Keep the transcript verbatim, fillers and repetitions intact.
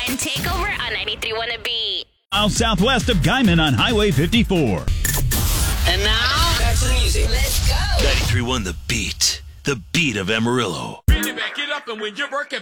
and take over on ninety-three point one The Beat. Out southwest of Guyman on Highway fifty-four. And now, back to the music. Let's go. ninety-three point one The Beat. The beat of Amarillo. Bring it back, get up, and when you're working.